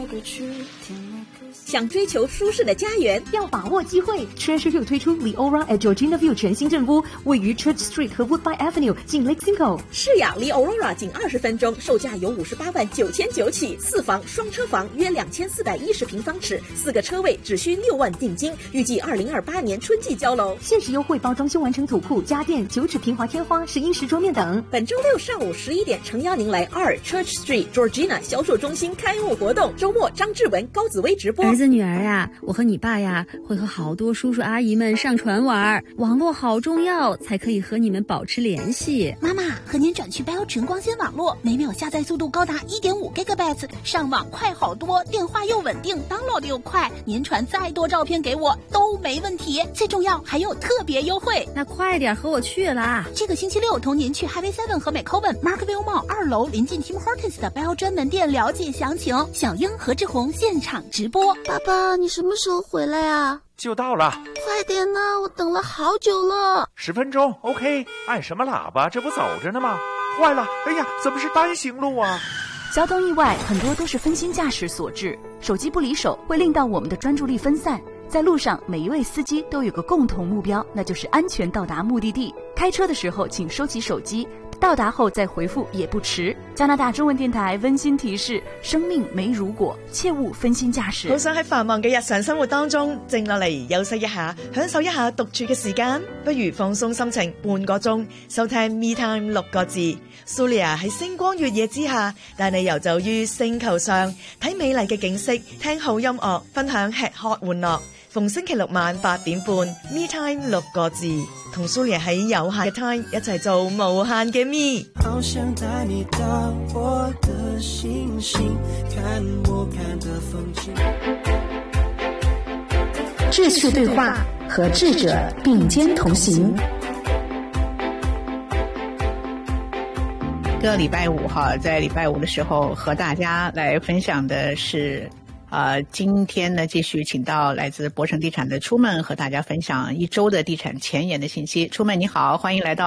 想追求舒适的家园， 要把握机会。Treasure Hill 推出 Leora at Georgina View 全新镇屋，位于 Church Street 和 Woodbine Avenue， 近 Lake Simcoe。 是呀，离 Aurora 仅20分钟，售价由58.999起，4房双车房约2410平方尺，4个车位只需6万定金，预计2028年春季交楼。 限时优惠包装修完成土库、家电、9指平滑天花、10英石桌面等。 本周六上午11点，诚邀您来2 Church Street Georgina 销售中心开幕活动。周末张志文、高紫薇直播。 儿子女儿啊，我和你爸呀会和好多叔叔阿姨们上船玩，网络好重要，才可以和你们保持联系。 妈妈，和您转去 Bell 纯光纤网络，每秒下载速度高达 1.5 GB， 上网快好多，电话又稳定 ，download 又快，您传再多照片给我都没问题。最重要还有特别优惠， 那快点和我去啦！ 这个星期六同您去 Highway 7和 McCoven Markville Mall 2楼临近 Tim Hortons 的 Bell 专门店了解详情。小英何志宏现场直播。 爸爸，你什么时候回来啊？ 就到了， 快点呢，我等了好久了。 10分钟 OK， 按什么喇叭？这不走着呢吗？坏了，哎呀，怎么是单行路啊？ 交通意外很多都是分心驾驶所致，手机不离手会令到我们的专注力分散。在路上，每一位司机都有个共同目标，那就是安全到达目的地。开车的時候請收起手機，到達後再回復也不遲。加拿大中文電台溫馨提示：生命沒如果，切勿分心駕駛。 好想喺繁忙嘅日常生活當中靜落嚟休息一下，享受一下獨處嘅時間，不如放鬆心情半個鐘，收聽 Me Time 6個字。Sulia 喺星光月夜之下，帶你遊走於星球上，睇美麗嘅景色，聽好音樂，分享吃喝玩樂。逢星期六晚8點半 Me Time 6個字，同 Sulia 喺有限嘅 time 一齊做無限嘅 Me。 好想帶你到我的星星，看我看的風景。 智趣對話，和智者並肩同行。 个禮拜五在禮拜五的時候和大家來分享的是今天呢繼續請到來自博城地產的出門和大家分享一周的地產前沿的信息。出門你好，歡迎來到